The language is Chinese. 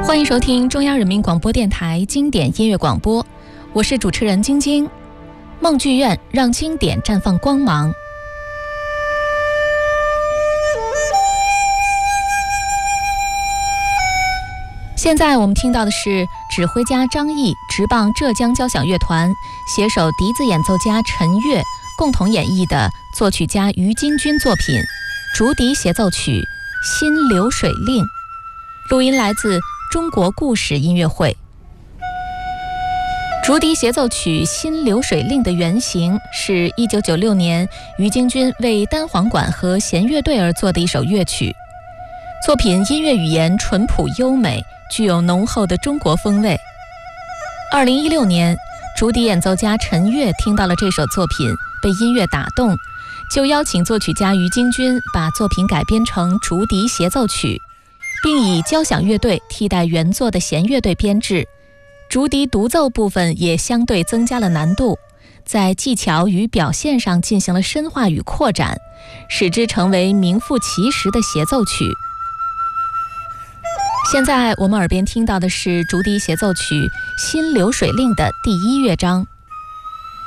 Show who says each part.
Speaker 1: 欢迎收听中央人民广播电台经典音乐广播，我是主持人晶晶。梦剧院让经典绽放光芒。现在我们听到的是指挥家张毅执棒浙江交响乐团，携手笛子演奏家陈悦共同演绎的作曲家于金军作品《竹笛协奏曲·新流水令》，录音来自中国故事音乐会。竹笛协奏曲《新流水令》的原型是1996年于金军为单簧管和弦乐队而作的一首乐曲。作品音乐语言淳朴优美，具有浓厚的中国风味。2016年，竹笛演奏家陈悦听到了这首作品，被音乐打动，就邀请作曲家于金军把作品改编成竹笛协奏曲，并以交响乐队替代原作的弦乐队编制。竹笛独奏部分也相对增加了难度，在技巧与表现上进行了深化与扩展，使之成为名副其实的协奏曲。现在我们耳边听到的是竹笛协奏曲《新流水令》的第一乐章。